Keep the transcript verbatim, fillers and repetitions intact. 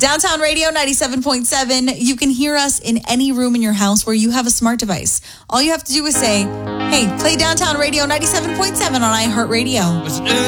Downtown Radio ninety-seven point seven. You can hear us in any room in your house where you have a smart device. All you have to do is say, hey, play Downtown Radio ninety-seven point seven on iHeartRadio.